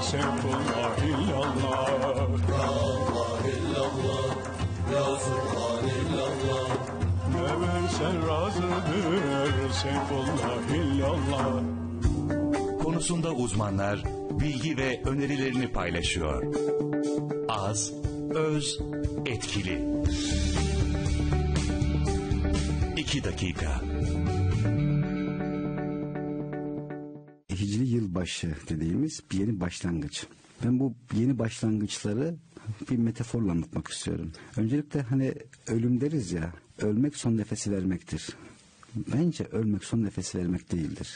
Seyfullah illallah. Ya Allah illallah, ya Subhanallah. Ne versen razıdır Seyfullah illallah. Konusunda uzmanlar bilgi ve önerilerini paylaşıyor. Az, öz, etkili. 2 dakika. Hicri yılbaşı dediğimiz bir yeni başlangıç. Ben bu yeni başlangıçları bir metaforla anlatmak istiyorum. Öncelikle hani ölüm deriz ya, ölmek son nefesi vermektir. Bence ölmek son nefesi vermek değildir.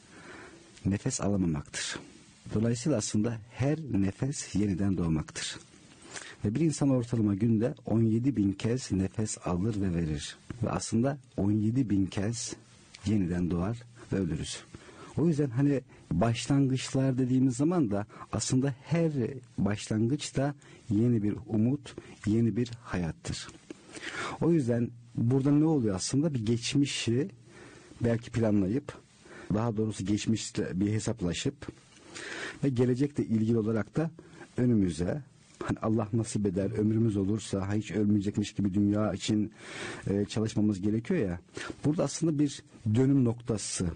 Nefes alamamaktır. Dolayısıyla aslında her nefes yeniden doğmaktır. Ve bir insan ortalama günde 17.000 kez nefes alır ve verir. Ve aslında 17.000 kez yeniden doğar ve ölürüz. O yüzden hani başlangıçlar dediğimiz zaman da aslında her başlangıç da yeni bir umut, yeni bir hayattır. O yüzden burada ne oluyor aslında? Bir geçmişi belki planlayıp, daha doğrusu geçmişle bir hesaplaşıp ve gelecekle ilgili olarak da önümüze, hani Allah nasip eder, ömrümüz olursa hiç ölmeyecekmiş gibi dünya için çalışmamız gerekiyor ya. Burada aslında bir dönüm noktası.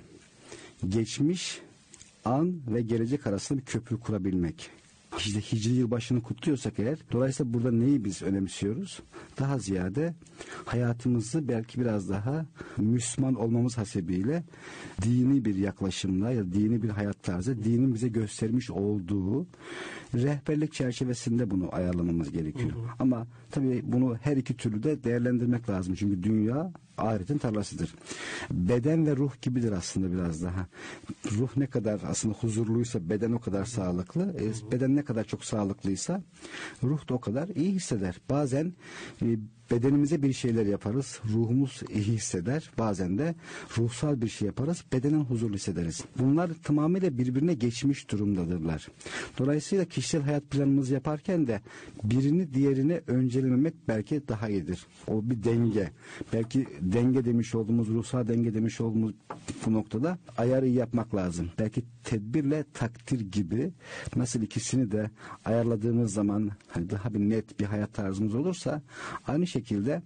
Geçmiş, an ve gelecek arasında bir köprü kurabilmek. İşte Hicri yılbaşını kutluyorsak eğer, dolayısıyla burada neyi biz önemsiyoruz? Daha ziyade hayatımızı belki biraz daha Müslüman olmamız hasebiyle dini bir yaklaşımla ya dini bir hayat tarzı, dinin bize göstermiş olduğu rehberlik çerçevesinde bunu ayarlamamız gerekiyor. Ama tabii bunu her iki türlü de değerlendirmek lazım. Çünkü dünya ahiretin tarlasıdır. Beden ve ruh gibidir aslında biraz daha. Ruh ne kadar aslında huzurluysa beden o kadar sağlıklı. Beden ne kadar çok sağlıklıysa ruh da o kadar iyi hisseder. Bazen bedenimize bir şeyler yaparız, ruhumuz iyi hisseder. Bazen de ruhsal bir şey yaparız, bedenen huzurlu hissederiz. Bunlar tamamıyla birbirine geçmiş durumdadırlar. Dolayısıyla kişisel hayat planımızı yaparken de birini diğerine öncelememek belki daha iyidir. O bir denge. Belki denge demiş olduğumuz, ruhsal denge demiş olduğumuz bu noktada ayarı iyi yapmak lazım. Belki tedbirle takdir gibi nasıl ikisini de ayarladığımız zaman hani daha bir net bir hayat tarzımız olursa aynı şekilde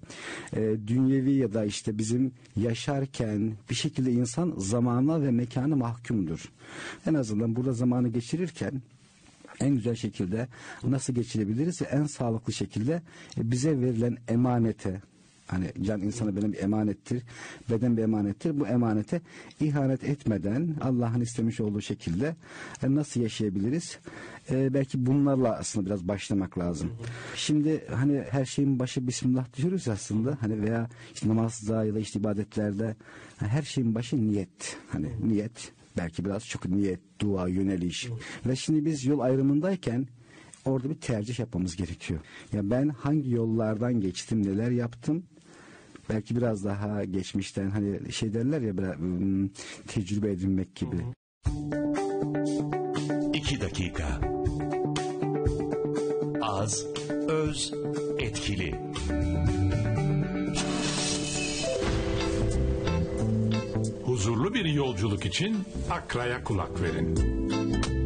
dünyevi ya da işte bizim yaşarken bir şekilde insan zamana ve mekana mahkumdur. En azından burada zamanı geçirirken en güzel şekilde nasıl geçirebiliriz? En sağlıklı şekilde bize verilen emanete, hani can insana benim bir emanettir, beden bir emanettir. Bu emanete ihanet etmeden Allah'ın istemiş olduğu şekilde nasıl yaşayabiliriz? Belki bunlarla aslında biraz başlamak lazım. Şimdi hani her şeyin başı Bismillah diyoruz aslında. Hani veya işte namazda ya da işte ibadetlerde her şeyin başı niyet. Hani niyet, belki biraz çok niyet, dua, yöneliş. Ve şimdi biz yol ayrımındayken orada bir tercih yapmamız gerekiyor. Ya ben hangi yollardan geçtim, neler yaptım? Belki biraz daha geçmişten hani şey derler ya biraz, tecrübe edinmek gibi. 2 dakika. Az, öz, etkili. Huzurlu bir yolculuk için Akra'ya kulak verin.